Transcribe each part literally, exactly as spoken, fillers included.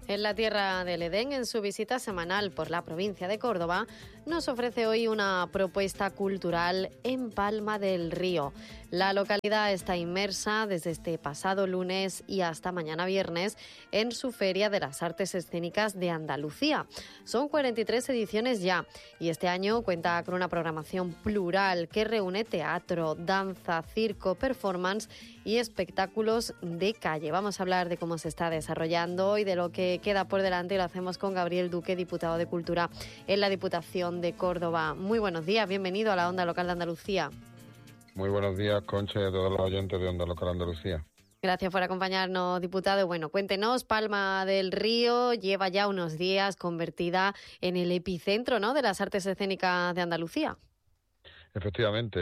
En la Tierra del Edén, en su visita semanal por la provincia de Córdoba, nos ofrece hoy una propuesta cultural en Palma del Río. La localidad está inmersa desde este pasado lunes y hasta mañana viernes en su Feria de las Artes Escénicas de Andalucía. Son cuarenta y tres ediciones ya y este año cuenta con una programación plural que reúne teatro, danza, circo, performance y espectáculos de calle. Vamos a hablar de cómo se está desarrollando y de lo que queda por delante y lo hacemos con Gabriel Duque, diputado de Cultura en la Diputación de Córdoba. Muy buenos días, bienvenido a la Onda Local de Andalucía. Muy buenos días, Concha, y a todos los oyentes de Onda Local Andalucía. Gracias por acompañarnos, diputado. Bueno, cuéntenos, Palma del Río lleva ya unos días convertida en el epicentro, ¿no?, de las artes escénicas de Andalucía. Efectivamente,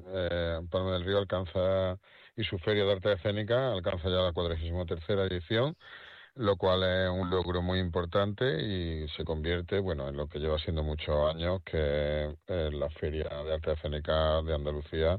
eh, Palma del Río alcanza, y su Feria de Artes Escénicas alcanza ya la cuadragésima tercera edición, lo cual es un logro muy importante y se convierte, bueno, en lo que lleva siendo muchos años, que es la Feria de Artes Escénicas de Andalucía,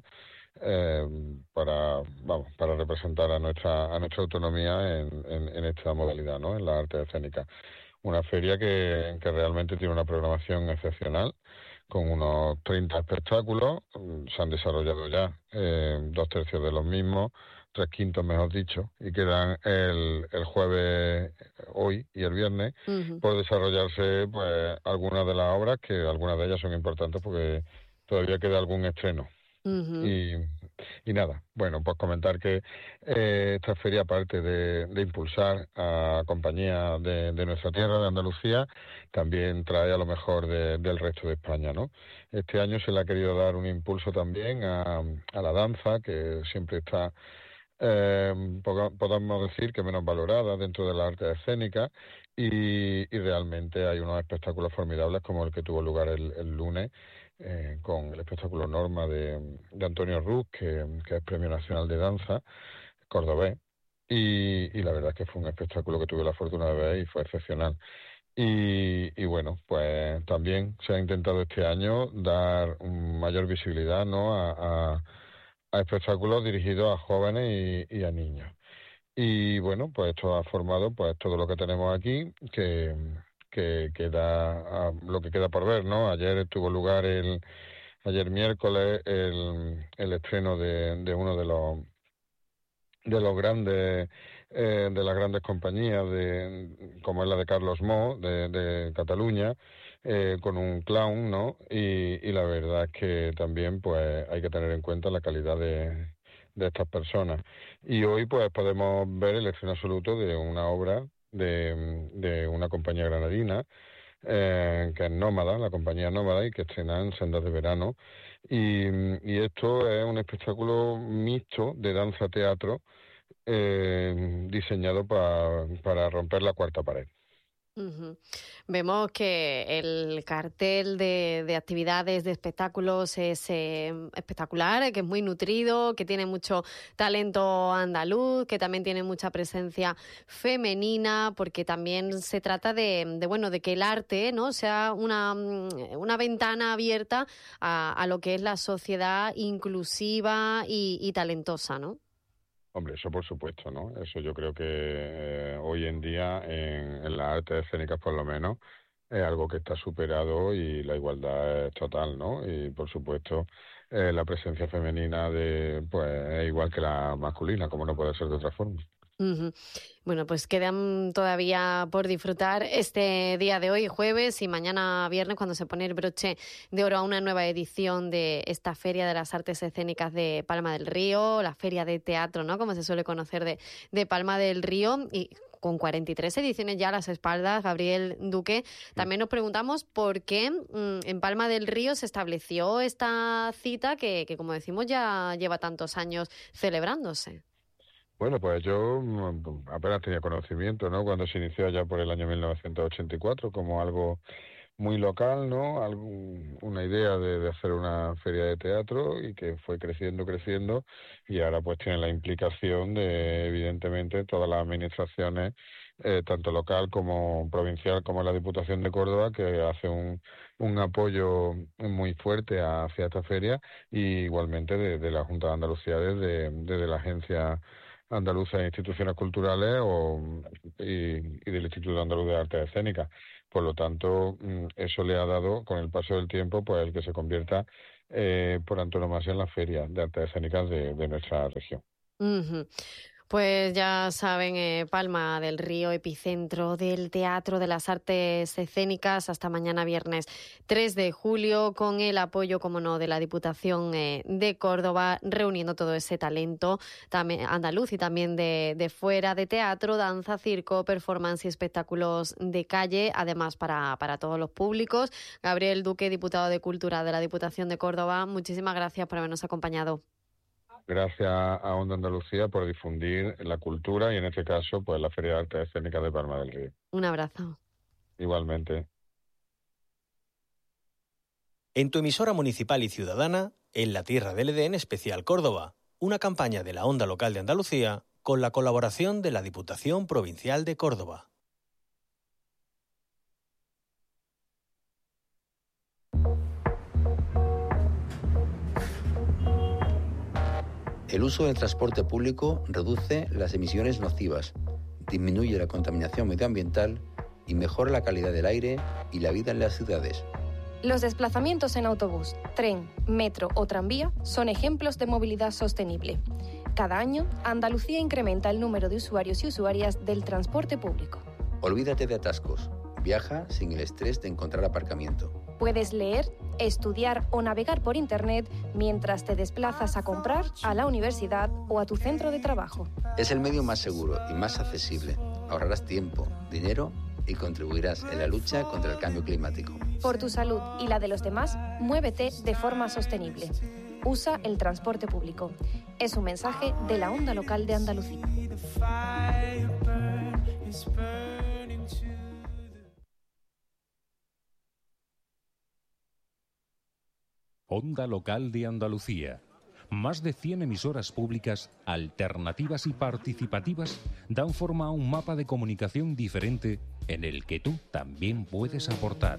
eh, para, vamos, para representar a nuestra a nuestra autonomía en, en, en esta modalidad, ¿no?, en las artes escénicas. Una feria que, que realmente tiene una programación excepcional, con unos treinta espectáculos. Se han desarrollado ya eh, dos tercios de los mismos, tres quintos mejor dicho, y quedan el, el jueves, hoy y el viernes, uh-huh. por desarrollarse pues algunas de las obras, que algunas de ellas son importantes porque todavía queda algún estreno. Uh-huh. Y, y nada, bueno, pues comentar que eh, esta feria, aparte de, de impulsar a compañías de, de nuestra tierra, de Andalucía, también trae a lo mejor de, del resto de España, ¿no? Este año se le ha querido dar un impulso también a, a la danza, que siempre está, eh, podemos decir que menos valorada dentro de las artes escénicas, y, y realmente hay unos espectáculos formidables como el que tuvo lugar el, el lunes, Eh, con el espectáculo Norma de, de Antonio Ruz, que, que es Premio Nacional de Danza, cordobés, y, y la verdad es que fue un espectáculo que tuve la fortuna de ver y fue excepcional. Y, y bueno, pues también se ha intentado este año dar mayor visibilidad, ¿no?, a, a, a espectáculos dirigidos a jóvenes y, y a niños. Y bueno, pues esto ha formado pues todo lo que tenemos aquí, que... que queda a, lo que queda por ver, ¿no? Ayer tuvo lugar el ayer miércoles el, el estreno de, de uno de los de los grandes eh, de las grandes compañías, de como es la de Carlos Mo de, de Cataluña, eh, con un clown, ¿no? Y, y la verdad es que también pues hay que tener en cuenta la calidad de de estas personas. Y hoy pues podemos ver el estreno absoluto de una obra de, de una compañía granadina, eh, que es Nómada, la compañía Nómada, y que estrena en Sendas de Verano. Y, y esto es un espectáculo mixto de danza-teatro, eh, diseñado pa, para romper la cuarta pared. Uh-huh. Vemos que el cartel de, de actividades, de espectáculos es eh, espectacular, que es muy nutrido, que tiene mucho talento andaluz, que también tiene mucha presencia femenina, porque también se trata de, de bueno, de que el arte, ¿no?, sea una, una ventana abierta a, a lo que es la sociedad inclusiva y, y talentosa, ¿no? Hombre, eso por supuesto, ¿no? Eso yo creo que eh, hoy en día en, en las artes escénicas, por lo menos, es algo que está superado y la igualdad es total, ¿no? Y por supuesto eh, la presencia femenina de pues es igual que la masculina, como no puede ser de otra forma. Uh-huh. Bueno, pues quedan todavía por disfrutar este día de hoy, jueves, y mañana viernes, cuando se pone el broche de oro a una nueva edición de esta Feria de las Artes Escénicas de Palma del Río, la Feria de Teatro, ¿no?, como se suele conocer, de, de Palma del Río, y con cuarenta y tres ediciones ya a las espaldas, Gabriel Duque. También nos preguntamos por qué mmm, en Palma del Río se estableció esta cita que, que, como decimos, ya lleva tantos años celebrándose. Bueno, pues yo apenas tenía conocimiento, ¿no?, cuando se inició ya por el año mil novecientos ochenta y cuatro, como algo muy local, ¿no?, algo, una idea de, de hacer una feria de teatro, y que fue creciendo, creciendo, y ahora pues tiene la implicación de, evidentemente, todas las administraciones, eh, tanto local como provincial, como la Diputación de Córdoba, que hace un, un apoyo muy fuerte hacia esta feria, y igualmente de, de la Junta de Andalucía, desde, desde la Agencia Andaluza de Instituciones Culturales, o y, y del Instituto Andaluz de Artes Escénicas. Por lo tanto, eso le ha dado, con el paso del tiempo, pues el que se convierta eh, por antonomasia en la feria de artes escénicas de, de nuestra región. Uh-huh. Pues ya saben, eh, Palma del Río, epicentro del teatro, de las artes escénicas, hasta mañana viernes tres de julio, con el apoyo, como no, de la Diputación eh, de Córdoba, reuniendo todo ese talento también andaluz y también de, de fuera, de teatro, danza, circo, performance y espectáculos de calle, además para, para todos los públicos. Gabriel Duque, diputado de Cultura de la Diputación de Córdoba, muchísimas gracias por habernos acompañado. Gracias a Onda Andalucía por difundir la cultura y, en este caso, pues la Feria de Artes Escénicas de Palma del Río. Un abrazo. Igualmente. En tu emisora municipal y ciudadana, en la Tierra del Edén Especial Córdoba, una campaña de la Onda Local de Andalucía con la colaboración de la Diputación Provincial de Córdoba. El uso del transporte público reduce las emisiones nocivas, disminuye la contaminación medioambiental y mejora la calidad del aire y la vida en las ciudades. Los desplazamientos en autobús, tren, metro o tranvía son ejemplos de movilidad sostenible. Cada año, Andalucía incrementa el número de usuarios y usuarias del transporte público. Olvídate de atascos. Viaja sin el estrés de encontrar aparcamiento. Puedes leer, estudiar o navegar por Internet mientras te desplazas a comprar, a la universidad o a tu centro de trabajo. Es el medio más seguro y más accesible. Ahorrarás tiempo, dinero y contribuirás en la lucha contra el cambio climático. Por tu salud y la de los demás, muévete de forma sostenible. Usa el transporte público. Es un mensaje de la Onda Local de Andalucía. Onda Local de Andalucía. Más de cien emisoras públicas, alternativas y participativas dan forma a un mapa de comunicación diferente en el que tú también puedes aportar.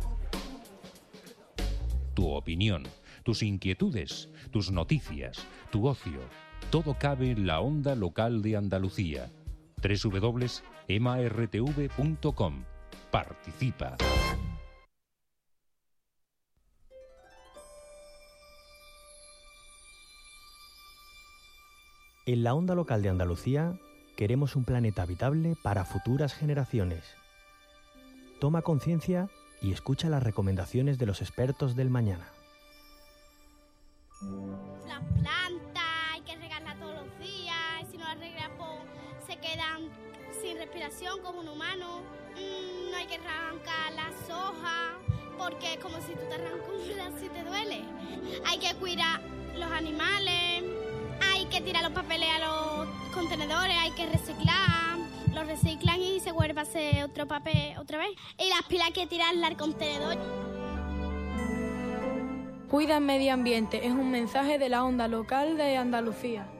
Tu opinión, tus inquietudes, tus noticias, tu ocio, todo cabe en la Onda Local de Andalucía. doble u doble u doble u punto ema erre te ve punto com. Participa. En la Onda Local de Andalucía queremos un planeta habitable para futuras generaciones. Toma conciencia y escucha las recomendaciones de los expertos del mañana. Las plantas hay que regarlas todos los días, y si no las regas pues, se quedan sin respiración como un humano. Mm, no hay que arrancar las hojas porque es como si tú te arrancas un brazo y te duele. Hay que cuidar los animales. Hay que tirar los papeles a los contenedores, hay que reciclar, los reciclan y se vuelve a hacer otro papel otra vez. Y las pilas hay que tirarlas al contenedor. Cuida el medio ambiente, es un mensaje de la Onda Local de Andalucía.